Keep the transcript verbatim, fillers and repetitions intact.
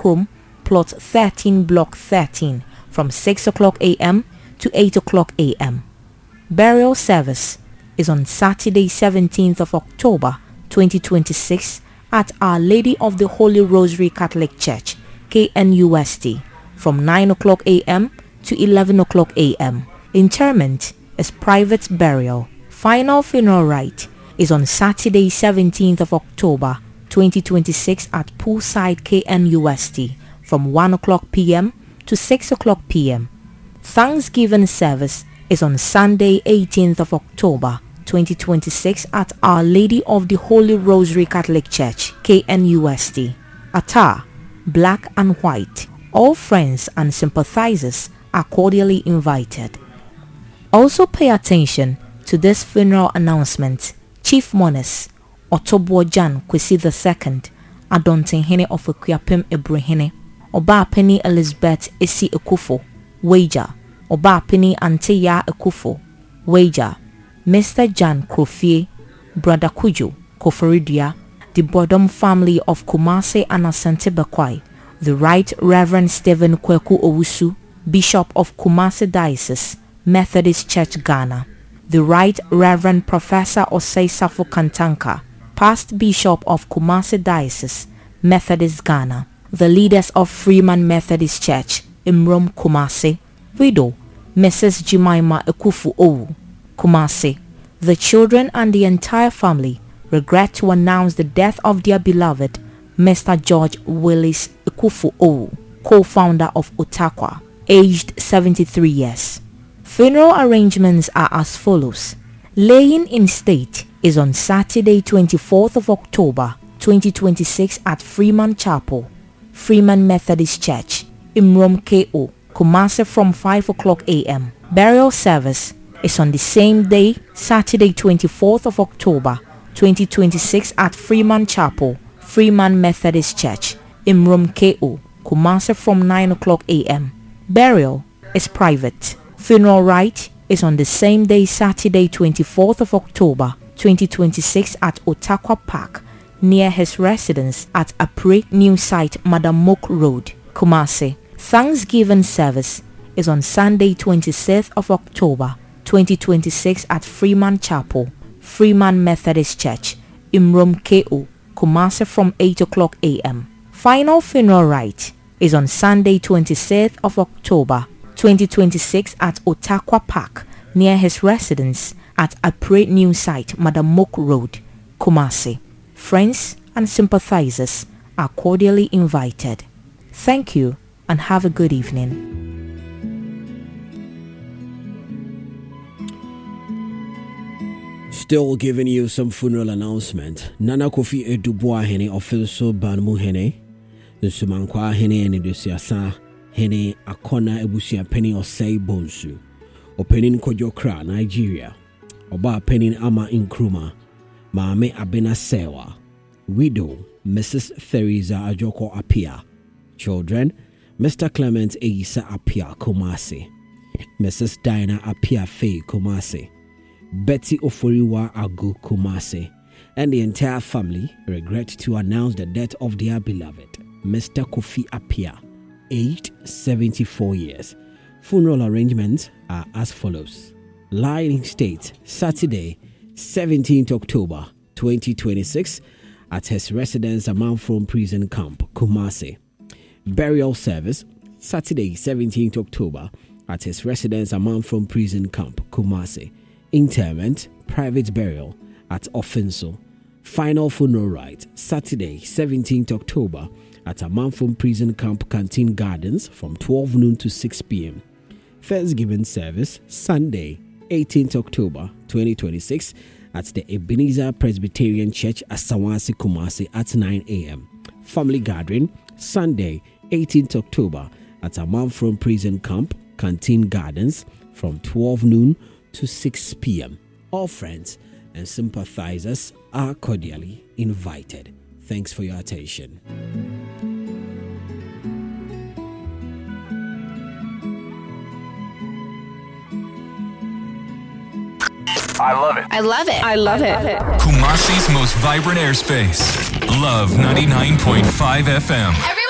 Chrome, plot thirteen, block thirteen, from six o'clock a m to eight o'clock a m Burial service is on Saturday, seventeenth of October, twenty twenty-six at Our Lady of the Holy Rosary Catholic Church, K N U S T, from nine o'clock a m to eleven o'clock a m Interment is private burial. Final funeral rite is on Saturday, seventeenth of October, twenty twenty-six at Poolside, K N U S T, from one o'clock p m to six o'clock p m Thanksgiving service is on Sunday, eighteenth of October, twenty twenty-six at Our Lady of the Holy Rosary Catholic Church, K N U S T. Attire, black and white. All friends and sympathizers are cordially invited. Also pay attention to this funeral announcement. Chief Monas, Otobo Jan Kwesi the second, Adonten Hene of Akuapem Ebrehene, Oba Penny Elizabeth Esi Ekufo, Wager, Oba Penny Anteya Ekufo, Wager, Mister Jan Krofie, Brother Kujo, Koforidia, the Bodom family of Kumase and Asante Bekwai, the Right Reverend Stephen Kweku Owusu, Bishop of Kumase Diocese, Methodist Church Ghana, the Right Reverend Professor Osei Safo Kantanka, Past Bishop of Kumase Diocese, Methodist Ghana, the leaders of Freeman Methodist Church, Imrom Kumase, widow, Missus Jemima Ekufu Owu, Kumase. The children and the entire family regret to announce the death of their beloved, Mister George Willis Ekufu Owu, co-founder of Otakwa, aged seventy-three years. Funeral arrangements are as follows. Laying in state is on Saturday, twenty-fourth of October, twenty twenty-six at Freeman Chapel, Freeman Methodist Church, Imrom K O, Kumase, from five o'clock a m Burial service is on the same day, Saturday, twenty-fourth of October, twenty twenty-six at Freeman Chapel, Freeman Methodist Church, Imrom K O, Kumase, from nine o'clock a m Burial is private. Funeral rite is on the same day, Saturday, twenty-fourth of October, twenty twenty-six at Otakwa Park, near his residence at Apre New Site, Madam Mok Road, Kumase. Thanksgiving service is on Sunday, twenty-sixth of October, twenty twenty-six at Freeman Chapel, Freeman Methodist Church, Imrom K O, Kumase, from eight o'clock a m Final funeral rite is on Sunday, twenty-sixth of October, twenty twenty-six at Otakwa Park, near his residence at Apre New Site, Madam Mok Road, Kumase. Friends and sympathizers are cordially invited. Thank you and have a good evening. Still giving you some funeral announcement. Nana Kofi Edubwa Hene Offiso Banmu Hene, Nsumankwa Hene and Edusiasa Hene Akona Ebusia Penny Osei Bonsu, Opening Kojokra, Nigeria, Oba Penin Ama Nkrumah, Maame Abena Sewa, widow Missus Theresa Ajoko Apia, children Mister Clement Eisa Apia Kumase, Missus Dinah Apia Faye Kumase, Betty Oforiwa Agu Kumase, and the entire family regret to announce the death of their beloved Mister Kofi Apia, aged seventy-four years. Funeral arrangements are as follows. Lying in state, Saturday, seventeenth October twenty twenty-six at his residence Amanfrom Prison Camp, Kumase. Burial service, Saturday, seventeenth October at his residence Amanfrom Prison Camp, Kumase. Interment, private burial at Offenso. Final funeral rite, Saturday, seventeenth October at Amanfrom Prison Camp Canteen Gardens from twelve noon to six p m Thanksgiving service, Sunday, eighteenth October twenty twenty-six at the Ebenezer Presbyterian Church, Asawasi, Kumase at nine a m Family gathering, Sunday, eighteenth October at Amanfrom Prison Camp, Canteen Gardens from twelve noon to six p m All friends and sympathizers are cordially invited. Thanks for your attention. I love it. I love it. I love it. Kumasi's most vibrant airspace. Love ninety-nine point five F M.